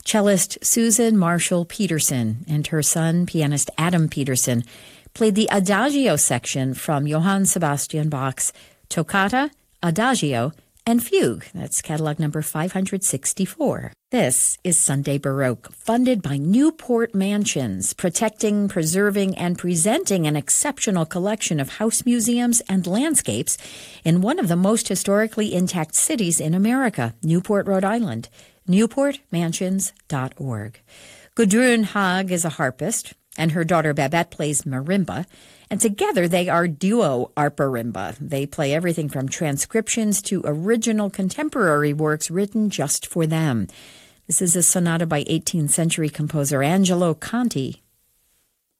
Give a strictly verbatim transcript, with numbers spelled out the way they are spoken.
Cellist Susan Marshall Peterson and her son, pianist Adam Peterson, played the Adagio section from Johann Sebastian Bach's Toccata, Adagio, and Fugue. That's catalog number five hundred sixty-four. This is Sunday Baroque, funded by Newport Mansions, protecting, preserving, and presenting an exceptional collection of house museums and landscapes in one of the most historically intact cities in America, Newport, Rhode Island. newport mansions dot org. Gudrun Haag is a harpist, and her daughter Babette plays marimba, and together they are duo arparimba. They play everything from transcriptions to original contemporary works written just for them. This is a sonata by eighteenth century composer Angelo Conti,